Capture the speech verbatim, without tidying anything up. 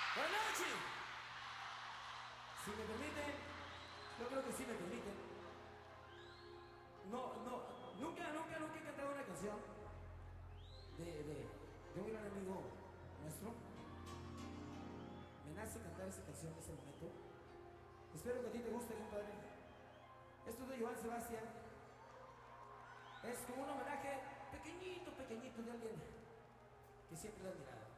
Buenas noches. Si me permiten, yo creo que sí me permiten. No, no, nunca, nunca, nunca he cantado una canción de, de, de un gran amigo nuestro. Me nace cantar esa canción en ese momento. Espero que a ti te guste, compadre. Esto es de Joan Sebastián. Es como un homenaje pequeñito, pequeñito de alguien que siempre lo he admirado.